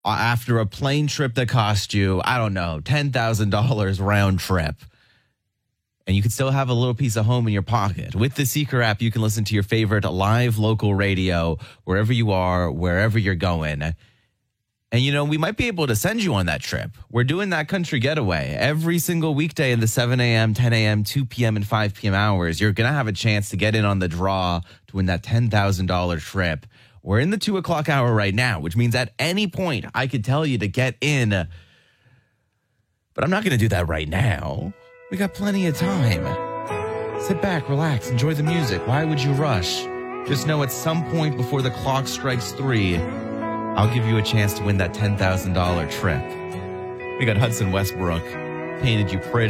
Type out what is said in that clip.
after a plane trip that cost you, I don't know, $10,000 round trip. And you can still have a little piece of home in your pocket. With the Seeker app, you can listen to your favorite live local radio wherever you are, wherever you're going. And, you know, we might be able to send you on that trip. We're doing that country getaway every single weekday in the 7 a.m., 10 a.m., 2 p.m., and 5 p.m. hours. You're going to have a chance to get in on the draw to win that $10,000 trip. We're in the 2 o'clock hour right now, which means at any point I could tell you to get in. But I'm not going to do that right now. We got plenty of time. Sit back, relax, enjoy the music. Why would you rush? Just know at some point before the clock strikes 3, I'll give you a chance to win that $10,000 trip. We got Hudson Westbrook, Painted You Pretty.